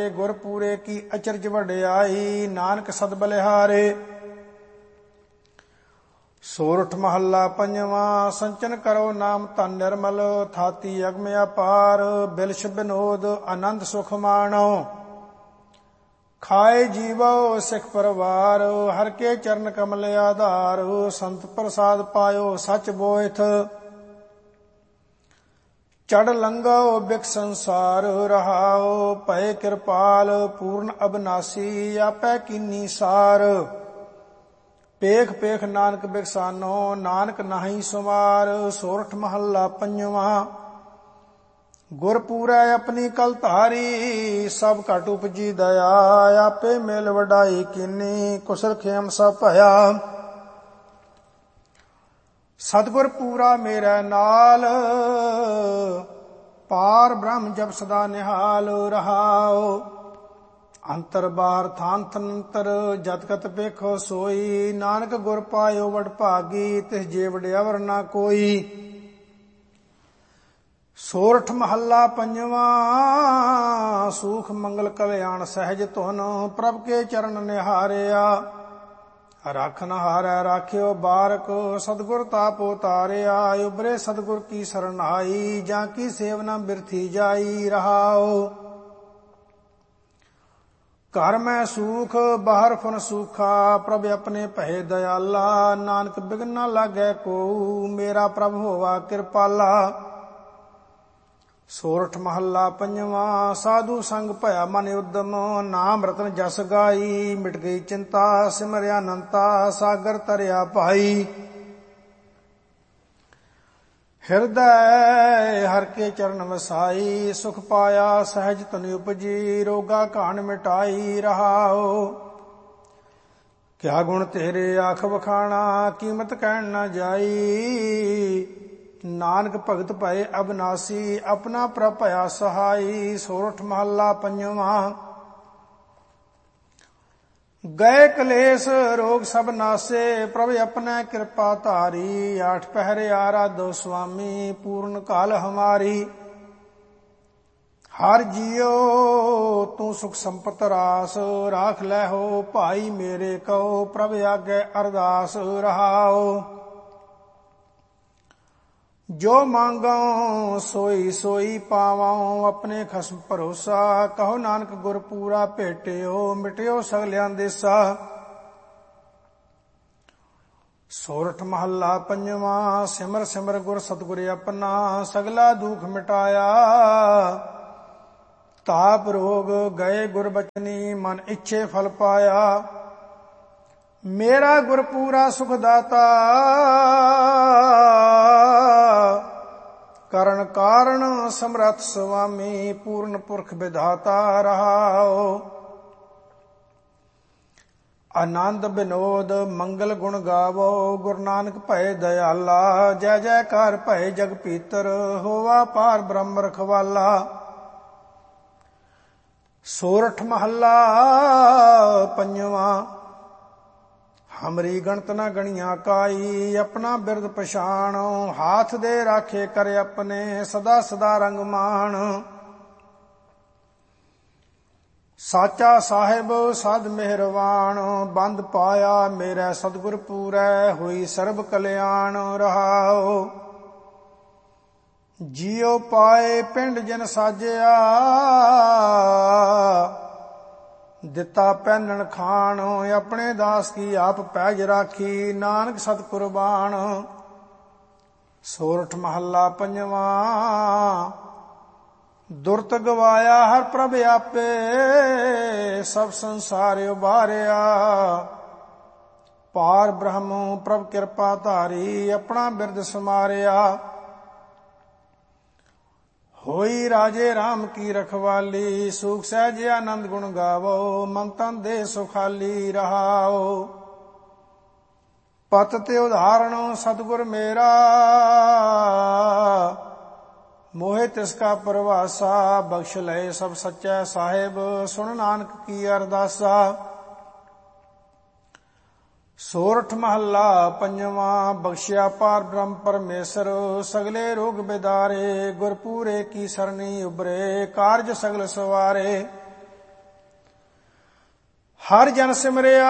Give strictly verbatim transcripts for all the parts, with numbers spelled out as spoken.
ਗੁਰਪੂਰੇ ਕੀ ਅਚਰਜ ਵਡਿਆਈ, ਨਾਨਕ ਸਦ ਬਲਿਹਾਰੇ। ਸੋਰਠ ਮਹੱਲਾ ਪੰਜਵਾਂ। ਸੰਚਨ ਕਰੋ ਨਾਮ ਧਨ ਨਿਰਮਲ, ਥਾਤੀ ਅਗਮ ਅਪਾਰ, ਬਿਲਸ਼ ਬਿਨੋਦ ਆਨੰਦ ਸੁਖ ਮਾਣੋ, ਖਾਏ ਜੀਵੋ ਸਿੱਖ ਪਰਵਾਰ, ਹਰ ਕੇ ਚਰਨ ਕਮਲ ਆਧਾਰ, ਸੰਤ ਪ੍ਰਸਾਦ ਪਾਇਓ ਸਚ ਬੋਇਥ, ਚੜ ਲੰਘੋ ਬਿਕ ਸੰਸਾਰ ਰਹਾਓ, ਭਏ ਕਿਰਪਾਲ ਪੂਰਨ ਅਬਨਾਸੀ, ਆਪੈ ਕੀਨੀ ਸਾਰ, ਪੇਖ ਪੇਖ ਨਾਨਕ ਬਿਕਸਾਨੋ, ਨਾਨਕ ਨਾਹੀ ਸੁਮਾਰ। ਸੋਰਠ ਮਹੱਲਾ ਪੰਜਵਾਂ। ਗੁਰਪੂਰੈ ਆਪਣੀ ਕਲ ਧਾਰੀ, ਸਭ ਘਟ ਉਪਜੀ ਦਇਆ, ਆਪੇ ਮਿਲ ਵਡਾਈ ਕੀਨੀ, ਕੁਸਲ ਖੇਮ ਸਭ ਭਇਆ, ਸਤਿਗੁਰ ਪੂਰਾ ਮੇਰੇ ਨਾਲ, ਪਾਰ ਬ੍ਰਹਮ ਜਪ ਸਦਾ ਨਿਹਾਲ ਰਹਾਓ। ਅੰਤਰ ਬਾਹਰ ਥਾਨ ਥਨੰਤਰ, ਜਤ ਕਤ ਵੇਖੋ ਸੋਈ, ਨਾਨਕ ਗੁਰ ਪਾਇਓ ਵਡ ਭਾਗੀ, ਤਿਸ ਜੇ ਵਡਿਆਵਰ ਨਾ ਕੋਈ। ਸੋਰਠ ਮਹੱਲਾ ਪੰਜਵਾਂ। ਸੂਖ ਮੰਗਲ ਕਲਿਆਣ ਸਹਿਜ ਧੁਨ, ਪ੍ਰਭ ਕੇ ਚਰਨ ਨਿਹਾਰਿਆ, ਰਾਖਨ ਹਾਰੈ ਰਾਖਿਓ ਬਾਰਕ, ਸਤਿਗੁਰ ਤਾਪੋ ਤਾਰਿਆ, ਉਬਰੇ ਸਤਿਗੁਰ ਕੀ ਸਰਨਾਈ, ਜਾਂ ਕੀ ਸੇਵਨਾ ਬਿਰਥੀ ਜਾਈ ਰਹਾਓ। ਘਰ ਮੈਂ ਸੂਖ ਬਾਹਰ ਫੁਨ ਸੂਖਾ, ਪ੍ਰਭ ਆਪਣੇ ਭਏ ਦਇਆਲਾ, ਨਾਨਕ ਬਿਘਨ ਨਾ ਲਾਗੈ ਕੋ, ਮੇਰਾ ਪ੍ਰਭ ਹੋਵਾ ਕਿਰਪਾਲਾ। ਸੋਰਠ ਮਹੱਲਾ ਪੰਜਵਾਂ। ਸਾਧੂ ਸੰਗ ਭਇਆ ਮਨ ਉਦਮ, ਨਾਮ ਰਤਨ ਜਸ ਗਾਈ, ਮਿਟ ਗਈ ਚਿੰਤਾ ਸਿਮਰਿਆ ਅਨੰਤਾ, ਸਾਗਰ ਤਰਿਆ ਭਾਈ। ਹਿਰਦੈ ਹਰ ਕੇ ਚਰਨ ਵਸਾਈ, ਸੁਖ ਪਾਇਆ ਸਹਿਜ ਤਨ ਉਪਜੀ, ਰੋਗਾ ਘਾਣ ਮਿਟਾਈ ਰਹਾਓ। ਕਿਆ ਗੁਣ ਤੇਰੇ ਆਖ ਵਖਾਣਾ, ਕੀਮਤ ਕਹਿਣ ਨਾ ਜਾਈ, ਨਾਨਕ ਭਗਤ ਭਏ ਅਬਨਾਸੀ, ਆਪਣਾ ਪ੍ਰਭ ਭਇਆ ਸਹਾਈ। ਸੋਰਠ ਮਹੱਲਾ ਪੰਜਵਾਂ। ਗਏ ਕਲੇਸ਼ ਰੋਗ ਸਭ ਨਾਸੇ, ਪ੍ਰਭ ਆਪਣੇ ਕਿਰਪਾ ਧਾਰੀ, ਆਠ ਪਹਿਰੇ ਆਰਾਧੋ ਸੁਆਮੀ, ਪੂਰਨ ਕਾਲ ਹਮਾਰੀ। ਹਰ ਜੀਓ ਤੂੰ ਸੁਖ ਸੰਪਤ ਰਾਸ, ਰਾਖ ਲੈ ਹੋ ਭਾਈ ਮੇਰੇ ਕਉ, ਪ੍ਰਭ ਆਗੇ ਅਰਦਾਸ ਰਹਾਓ। ਜੋ ਮੰਗੋ ਸੋਈ ਸੋਈ ਪਾਵਾਂ, ਆਪਣੇ ਖਸਮ ਭਰੋਸਾ, ਕਹੋ ਨਾਨਕ ਗੁਰ ਪੂਰਾ ਭੇਟਿਓ, ਮਿਟਿਓ ਸਗਲਿਆਂ ਦੇਸਾ। ਸੋਰਠ ਮਹੱਲਾ ਪੰਜਵਾਂ। ਸਿਮਰ ਸਿਮਰ ਗੁਰ ਸਤਿਗੁਰ ਆਪਣਾ, ਸਗਲਾ ਦੁਖ ਮਿਟਾਇਆ, ਤਾਪ ਰੋਗ ਗਏ ਗੁਰ ਬਚਨੀ, ਮਨ ਇੱਛੇ ਫਲ ਪਾਇਆ। ਮੇਰਾ ਗੁਰ ਪੂਰਾ ਸੁਖ ਦਾਤਾ, ਕਰਨ ਕਾਰਨ ਸਮਰੱਥ ਸੁਆਮੀ, ਪੂਰਨ ਪੁਰਖ ਵਿਧਾਤਾ ਰਹਾਓ। ਆਨੰਦ ਬਿਨੋਦ ਮੰਗਲ ਗੁਣ ਗਾਵੋ, ਗੁਰੂ ਨਾਨਕ ਭਏ ਦਇਆਲਾ, ਜੈ ਜੈਕਾਰ ਭਏ ਜਗ ਪੀਤਰ, ਹੋਵਾ ਪਾਰ ਬ੍ਰਹਮ ਰਖਵਾਲਾ। ਸੋਰਠ ਮਹੱਲਾ ਪੰਜਵਾਂ। ਹਮਰੀ ਗਣਤ ਨਾ ਗਣੀਆਂ ਕਾਈ, ਆਪਣਾ ਬਿਰਦ ਪਛਾਣੋ, ਹਾਥ ਦੇ ਰਾਖੇ ਕਰ ਆਪਣੇ, ਸਦਾ ਸਦਾ ਰੰਗ ਮਾਣ। ਸਾਚਾ ਸਾਹਿਬ ਸਦ ਮਿਹਰਵਾਨ, ਬੰਦ ਪਾਇਆ ਮੇਰੇ ਸਤਿਗੁਰ ਪੂਰੈ, ਹੋਈ ਸਰਬ ਕਲਿਆਣ ਰਹਾਓ। ਜੀਉ ਪਾਏ ਪਿੰਡ ਜਿਨ ਸਾਜਿਆ, ਦਿੱਤਾ ਪਹਿਨਣ ਖਾਣ, ਆਪਣੇ ਦਾਸ ਕੀ ਆਪ ਪੈਜ ਰਾਖੀ, ਨਾਨਕ ਸਤ ਕੁਰਬਾਨ। ਸੋਰਠ ਮਹੱਲਾ ਪੰਜਵਾਂ। ਦੁਰਤ ਗਵਾਇਆ ਹਰ ਪ੍ਰਭ ਆਪੇ, ਸਭ ਸੰਸਾਰ ਉਬਾਰਿਆ, ਪਾਰ ਬ੍ਰਹਮ ਪ੍ਰਭ ਕਿਰਪਾ ਧਾਰੀ, ਆਪਣਾ ਬਿਰਦ ਸਮਾਰਿਆ। ਹੋਈ ਰਾਜੇ ਰਾਮ ਕੀ ਰਖਵਾਲੀ, ਸੂਖ ਸਹਿਜ ਆਨੰਦ ਗੁਣ ਗਾਵੋ, ਮਨ ਤਨ ਦੇ ਸੁਖਾਲੀ ਰਹਾਓ। ਪਤ ਤੇ ਉਦਾਹਰਣ ਸਤਿਗੁਰ ਮੇਰਾ, ਮੋਹਿ ਤਿਸ ਕਾ ਪਰਵਾਸਾ, ਬਖਸ਼ ਲਏ ਸਭ ਸੱਚੈ ਸਾਹਿਬ, ਸੁਣ ਨਾਨਕ ਕੀ ਅਰਦਾਸਾ। ਸੋਰਠ ਮਹੱਲਾ ਪੰਜਵਾਂ। ਬਖਸ਼ਿਆ ਪਾਰ ਬ੍ਰਹਮ ਪਰਮੇਸ਼ਰ, ਸਗਲੇ ਰੋਗ ਬਿਦਾਰੇ, ਗੁਰਪੂਰੇ ਕੀ ਸਰਨੀ ਉਬਰੇ, ਕਾਰਜ ਸਗਲ ਸਵਾਰੇ। ਹਰ ਜਨ ਸਿਮਰਿਆ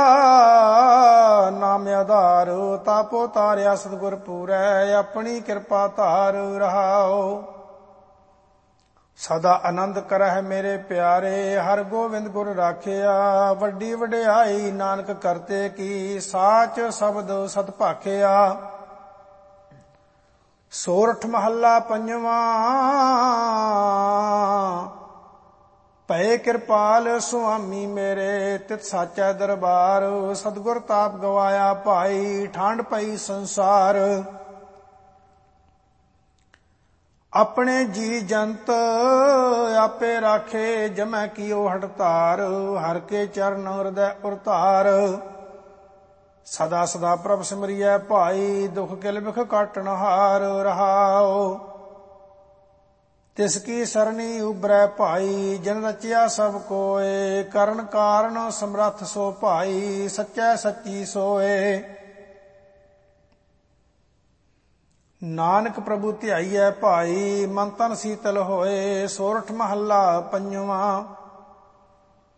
ਨਾਮ ਆਧਾਰ, ਤਾਪੋ ਤਾਰਿਆ ਸਤਿਗੁਰ ਪੂਰੈ, ਆਪਣੀ ਕਿਰਪਾ ਧਾਰ ਰਹਾਓ। ਸਦਾ ਆਨੰਦ ਕਰਹਿ ਮੇਰੇ ਪਿਆਰੇ, ਹਰ ਗੋਬਿੰਦ ਗੁਰ ਰਾਖਿਆ, ਵੱਡੀ ਵਡਿਆਈ ਨਾਨਕ ਕਰਤੇ ਕੀ, ਸਾਚ ਸ਼ਬਦ ਸਤ ਭਾਖਿਆ। ਸੋਰਠ ਮਹੱਲਾ ਪੰਜਵਾਂ, ਭਏ ਕਿਰਪਾਲ ਸੁਆਮੀ ਮੇਰੇ, ਤਿਤ ਸਾਚੈ ਦਰਬਾਰ, ਸਤਿਗੁਰ ਤਾਪ ਗਵਾਇਆ ਭਾਈ, ਠੰਡ ਪਈ ਸੰਸਾਰ। ਆਪਣੇ ਜੀ ਜੰਤ ਆਪੇ ਰਾਖੇ, ਜਮੈ ਕੀਓ ਹਠਤਾਰ, ਹਰ ਕੇ ਚਰਨ ਹਿਰਦੈ ਉਰਤਾਰ। ਸਦਾ ਸਦਾ ਪ੍ਰਭ ਸਿਮਰਿਐ ਭਾਈ, ਦੁਖ ਕਿਲ ਬਿਖ ਕਾਟਣ ਹਾਰ ਰਹਾਓ। ਤਿਸ ਕੀ ਸਰਣੀ ਉਬਰੈ ਭਾਈ, ਜਨ ਰਚਿਆ ਸਭ ਕੋਏ, ਕਰਨ ਕਾਰਨ ਸਮਰੱਥ ਸੋ ਭਾਈ, ਸੱਚੈ ਸੱਚੀ ਸੋਏ। ਨਾਨਕ ਪ੍ਰਭੂ ਧਿਆਈਐ ਭਾਈ, ਮਨ ਤਨ ਸੀਤਲ ਹੋਏ। ਸੋਰਠ ਮਹੱਲਾ ਪੰਜਵਾਂ।